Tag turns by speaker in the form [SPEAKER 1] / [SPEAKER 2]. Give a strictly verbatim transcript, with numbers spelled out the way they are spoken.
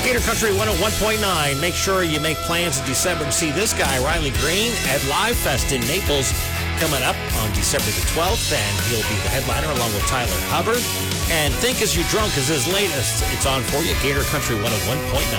[SPEAKER 1] Gator Country one oh one point nine. Make sure you make plans in December to see this guy, Riley Green, at Live Fest in Naples coming up on December the twelfth, and he'll be the headliner along with Tyler Hubbard. And Think As You Drunk is his latest. It's on for you, Gator Country one oh one point nine.